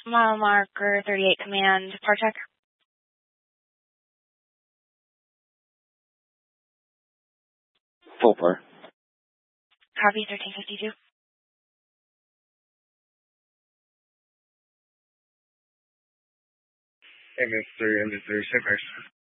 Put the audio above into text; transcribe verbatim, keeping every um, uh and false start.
Mile marker thirty-eight command, par check. Full par. Copy thirteen fifty-two. Hey, Mister M J thirty-six.